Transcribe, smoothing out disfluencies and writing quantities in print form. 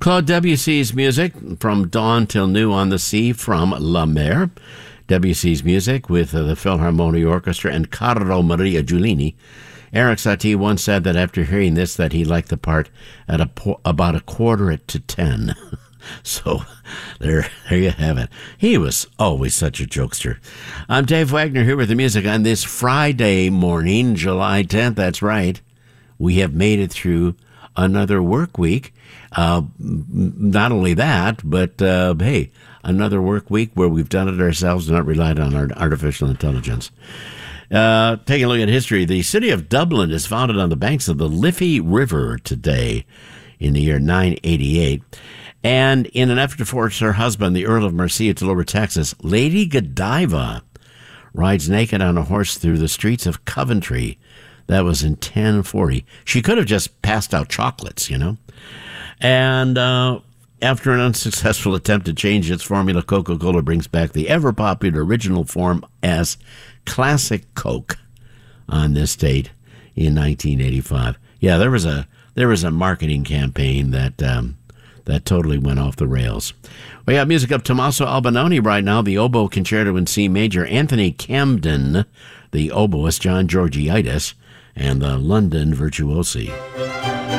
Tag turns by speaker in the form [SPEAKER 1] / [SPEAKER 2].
[SPEAKER 1] Claude Debussy's music from Dawn Till New on the Sea from La Mer. Debussy's music with the Philharmonia Orchestra and Carlo Maria Giulini. Eric Satie once said that after hearing this that he liked the part at about 9:45. So there you have it. He was always such a jokester. I'm Dave Wagner here with the music on this Friday morning, July 10th. That's right. We have made it through another work week. Not only that, but hey, another work week where we've done it ourselves and not relied on our artificial intelligence. Taking a look at history, the city of Dublin is founded on the banks of the Liffey River today in the year 988. And in an effort to force her husband, the Earl of Mercia, to lower taxes, Lady Godiva rides naked on a horse through the streets of Coventry. That was in 1040. She could have just passed out chocolates, you know. And after an unsuccessful attempt to change its formula, Coca-Cola brings back the ever-popular original form as Classic Coke on this date in 1985. Yeah, there was a marketing campaign that totally went off the rails. We have music of Tommaso Albinoni right now, the oboe concerto in C major, Anthony Camden, the oboist, John Georgiaitis, and the London Virtuosi.